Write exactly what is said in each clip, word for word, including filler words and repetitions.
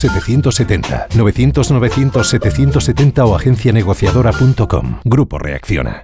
setecientos setenta, novecientos novecientos setecientos setenta o agencia negociadora punto com. Grupo Reacciona.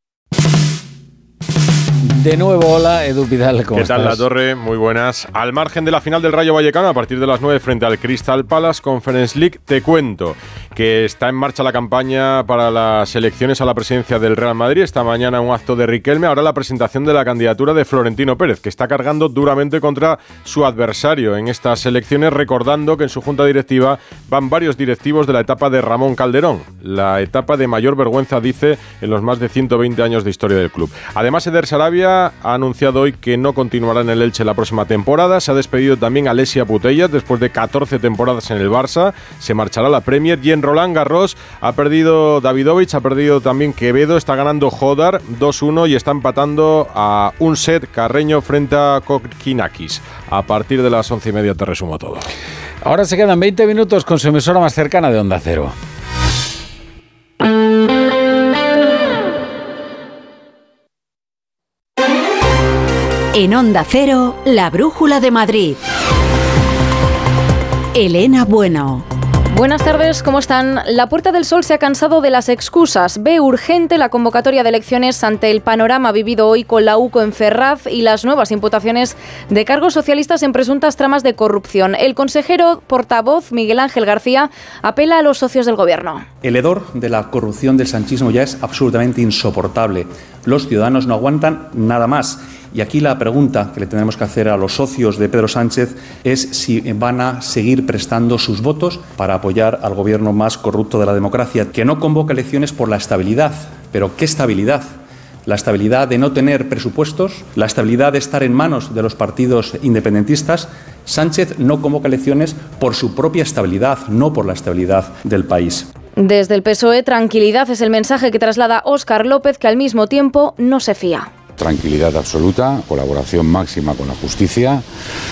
De nuevo, hola, Edu Vidal, ¿cómo ¿Qué tal, estás? La Torre? Muy buenas. Al margen de la final del Rayo Vallecano, a partir de las nueve frente al Crystal Palace Conference League, te cuento que está en marcha la campaña para las elecciones a la presidencia del Real Madrid. Esta mañana un acto de Riquelme, ahora la presentación de la candidatura de Florentino Pérez, que está cargando duramente contra su adversario en estas elecciones, recordando que en su junta directiva van varios directivos de la etapa de Ramón Calderón, la etapa de mayor vergüenza, dice, en los más de ciento veinte años de historia del club. Además, Eder Sarabia ha anunciado hoy que no continuará en el Elche la próxima temporada. Se ha despedido también Alessia Putellas después de catorce temporadas en el Barça. Se marchará a la Premier. Y en Roland Garros ha perdido Davidovich, ha perdido también Quevedo. Está ganando Hodar dos uno y está empatando a un set Carreño frente a Kokkinakis. A partir de las once y media te resumo todo. Ahora se quedan veinte minutos con su emisora más cercana de Onda Cero. En Onda Cero, la Brújula de Madrid. Elena Bueno. Buenas tardes, ¿cómo están? La Puerta del Sol se ha cansado de las excusas. Ve urgente la convocatoria de elecciones ante el panorama vivido hoy con la U C O en Ferraz y las nuevas imputaciones de cargos socialistas en presuntas tramas de corrupción. El consejero portavoz, Miguel Ángel García, apela a los socios del Gobierno. El hedor de la corrupción del sanchismo ya es absolutamente insoportable. Los ciudadanos no aguantan nada más. Y aquí la pregunta que le tendremos que hacer a los socios de Pedro Sánchez es si van a seguir prestando sus votos para apoyar al gobierno más corrupto de la democracia, que no convoca elecciones por la estabilidad. ¿Pero qué estabilidad? La estabilidad de no tener presupuestos, la estabilidad de estar en manos de los partidos independentistas. Sánchez no convoca elecciones por su propia estabilidad, no por la estabilidad del país. Desde el P S O E, tranquilidad es el mensaje que traslada Óscar López, que al mismo tiempo no se fía. Tranquilidad absoluta, colaboración máxima con la justicia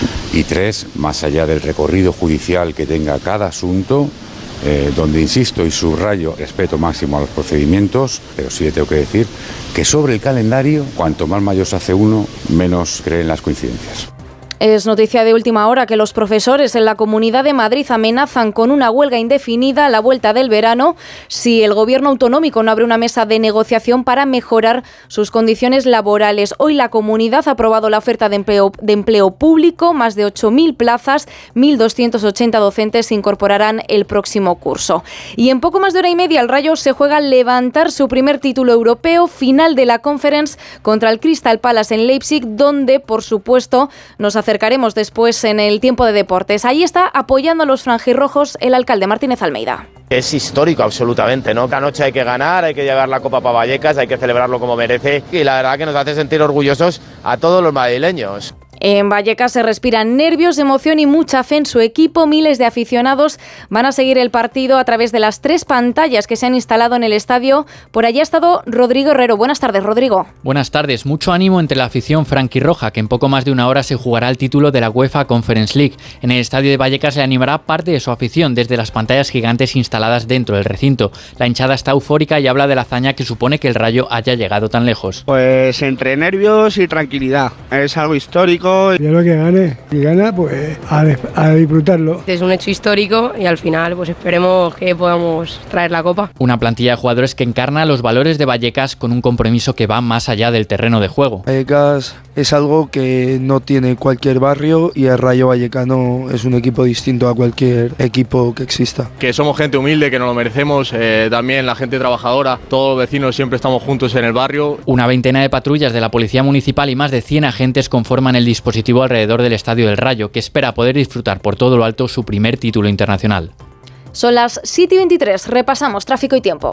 y tres, más allá del recorrido judicial que tenga cada asunto, eh, donde insisto y subrayo respeto máximo a los procedimientos, pero sí le tengo que decir que sobre el calendario, cuanto más mayor se hace uno, menos creen las coincidencias. Es noticia de última hora que los profesores en la Comunidad de Madrid amenazan con una huelga indefinida a la vuelta del verano si el gobierno autonómico no abre una mesa de negociación para mejorar sus condiciones laborales. Hoy la comunidad ha aprobado la oferta de empleo, de empleo público, más de ocho mil plazas, mil doscientos ochenta docentes se incorporarán el próximo curso. Y en poco más de hora y media el Rayo se juega levantar su primer título europeo, final de la Conference contra el Crystal Palace en Leipzig, donde por supuesto nos hace acercaremos después en el tiempo de deportes. Ahí está apoyando a los franjirrojos el alcalde Martínez Almeida. Es histórico absolutamente, ¿no? Esta noche hay que ganar, hay que llevar la Copa para Vallecas, hay que celebrarlo como merece y la verdad que nos hace sentir orgullosos a todos los madrileños. En Vallecas se respiran nervios, emoción y mucha fe en su equipo. Miles de aficionados van a seguir el partido a través de las tres pantallas que se han instalado en el estadio. Por allí ha estado Rodrigo Herrero. Buenas tardes, Rodrigo. Buenas tardes. Mucho ánimo entre la afición franquirroja, que en poco más de una hora se jugará el título de la UEFA Conference League. En el estadio de Vallecas se animará parte de su afición desde las pantallas gigantes instaladas dentro del recinto. La hinchada está eufórica y habla de la hazaña que supone que el Rayo haya llegado tan lejos. Pues entre nervios y tranquilidad. Es algo histórico. Ya lo que gane, si gana, pues a, a disfrutarlo. Es un hecho histórico y al final pues esperemos que podamos traer la copa. Una plantilla de jugadores que encarna los valores de Vallecas con un compromiso que va más allá del terreno de juego. Vallecas es algo que no tiene cualquier barrio y el Rayo Vallecano es un equipo distinto a cualquier equipo que exista. Que somos gente humilde, que nos lo merecemos, eh, también la gente trabajadora, todos los vecinos siempre estamos juntos en el barrio. Una veintena de patrullas de la Policía Municipal y más de cien agentes conforman el dispositivo alrededor del Estadio del Rayo, que espera poder disfrutar por todo lo alto su primer título internacional. Son las siete y veintitrés, repasamos tráfico y tiempo.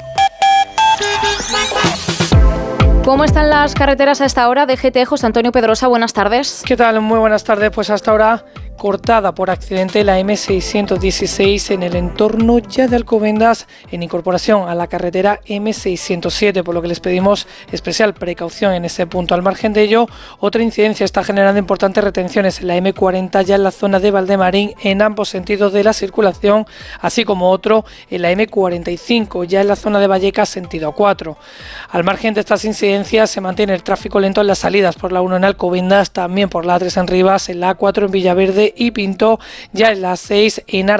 ¿Cómo están las carreteras a esta hora? D G T, José Antonio Pedrosa, buenas tardes. ¿Qué tal? Muy buenas tardes. Pues hasta ahora cortada por accidente la eme seiscientos dieciséis en el entorno ya de Alcobendas en incorporación a la carretera eme seiscientos siete, por lo que les pedimos especial precaución en ese punto. Al margen de ello, otra incidencia está generando importantes retenciones en la eme cuarenta ya en la zona de Valdemarín en ambos sentidos de la circulación, así como otro en la eme cuarenta y cinco ya en la zona de Vallecas sentido A cuatro. Al margen de estas incidencias se mantiene el tráfico lento en las salidas por la uno en Alcobendas, también por la A tres en Rivas, en la A cuatro en Villaverde y Pinto, ya en la seis en Ara